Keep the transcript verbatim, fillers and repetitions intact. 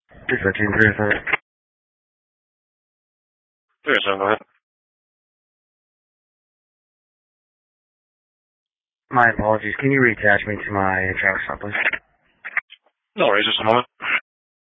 three fifteen, three oh seven. three oh seven, go ahead. My apologies. Can you reattach me to my travel stop, please? No worries, just a moment.